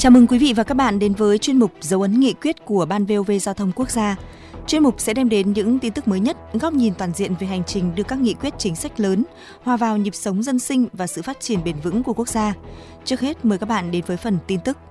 Chào mừng quý vị và các bạn đến với chuyên mục Dấu ấn nghị quyết của Ban VOV Giao thông Quốc gia. Chuyên mục sẽ đem đến những tin tức mới nhất, góc nhìn toàn diện về hành trình đưa các nghị quyết chính sách lớn hòa vào nhịp sống dân sinh và sự phát triển bền vững của quốc gia. Trước hết, mời các bạn đến với phần tin tức.